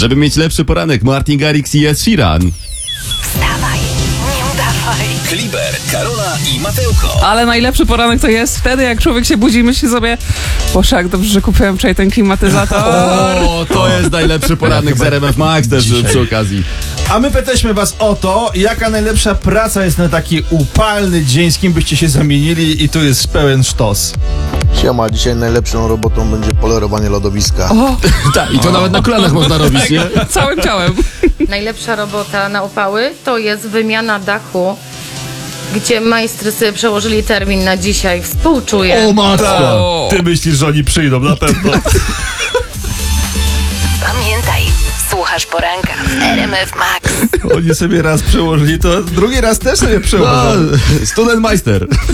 Żeby mieć lepszy poranek, Martin Garrix i Ed Sheeran. Wstawaj, nie udawaj. Kliber, Karola i Mateuko. Ale najlepszy poranek to jest wtedy, jak człowiek się budzi i myśli sobie, Boże, jak dobrze, że kupiłem wczoraj ten klimatyzator. O, to jest najlepszy poranek z RMF Max też przy okazji. A my pytaliśmy was o to, jaka najlepsza praca jest na taki upalny dzień, z kim byście się zamienili, i tu jest pełen sztos. Siema, dzisiaj najlepszą robotą będzie polerowanie lodowiska. Tak, i to nawet na kolanach można robić, nie? Całym ciałem. Najlepsza robota na upały to jest wymiana dachu, gdzie majstry sobie przełożyli termin na dzisiaj. Współczuję. O matko! O. Ty myślisz, że oni przyjdą, na pewno. Pamiętaj, słuchasz poranka w RMF Max. Oni sobie raz przełożyli, to drugi raz też sobie przełożą. Studenmeister.